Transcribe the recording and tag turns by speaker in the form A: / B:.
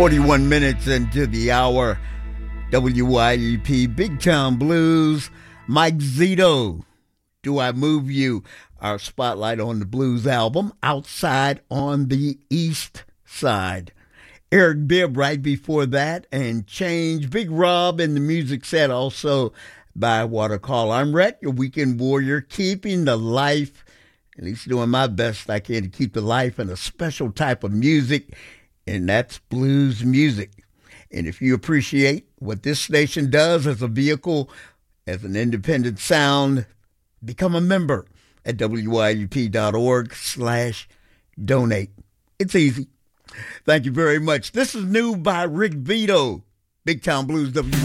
A: 41 minutes into the hour. WYUP Big Town Blues. Mike Zito, Do I Move You? Our spotlight on the blues album, Outside on the East Side. Eric Bibb right before that, and Change. Big Rob in the music set, also by Water Call. I'm Rhett, your weekend warrior, keeping the life, at least doing my best I can to keep the life in a special type of music, and that's blues music. And if you appreciate what this station does as a vehicle, as an independent sound, become a member at wyup.org/donate. It's easy. Thank you very much. This is new by Rick Vito, Big Town Blues,